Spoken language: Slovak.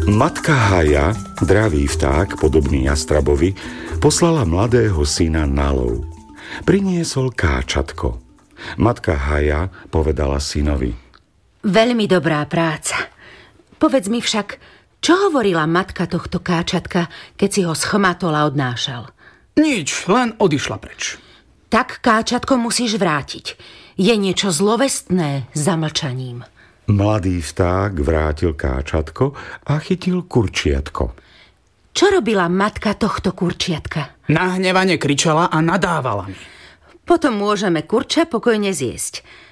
Matka Haja, dravý vták, podobný jastrabovi, poslala mladého syna na lov. Priniesol káčatko. Matka Haja povedala synovi: Veľmi dobrá práca. Povedz mi však, čo hovorila matka tohto káčatka, keď si ho schmatol a odnášal? Nič, len odišla preč. Tak káčatko musíš vrátiť. Je niečo zlovestné za mlčaním. Mladý vták vrátil káčatko a chytil kurčiatko. Čo robila matka tohto kurčiatka? Nahnevane kričala a nadávala mi. Potom môžeme kurča pokojne zjesť.